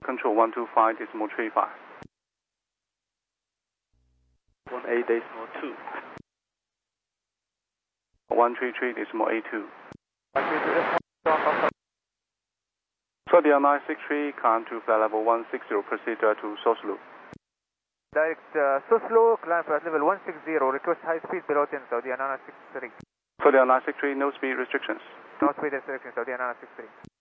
Control 125 decimal 35. 18 decimal 2. 133 decimal 82. 133. Saudi 963, climb to flight level 160, proceed to source loop. Direct Soslo, climb flight level 160, request high speed below 10, Saudi 963. Saudi 963, no speed restrictions. No speed restrictions, Saudi 963.